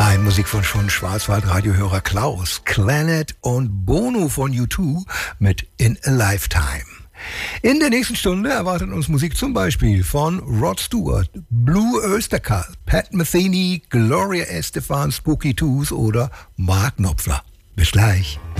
Musik von schon Schwarzwald-Radiohörer Klaus, Clannad und Bono von U2 mit In a Lifetime. In der nächsten Stunde erwartet uns Musik zum Beispiel von Rod Stewart, Blue Oyster Pat Metheny, Gloria Estefan, Spooky Tooth oder Mark Knopfler. Bis gleich.